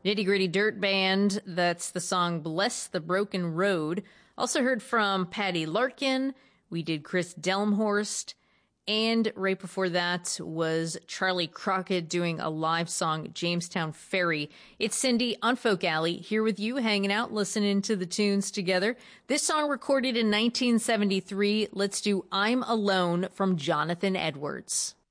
Nitty Gritty Dirt Band, that's the song Bless the Broken Road. Also heard from Patty Larkin. We did Chris Delmhorst. And right before that was Charlie Crockett doing a live song, Jamestown Ferry. It's Cindy on Folk Alley, here with you, hanging out, listening to the tunes together. This song recorded in 1973. Let's do I'm Alone from Jonathan Edwards.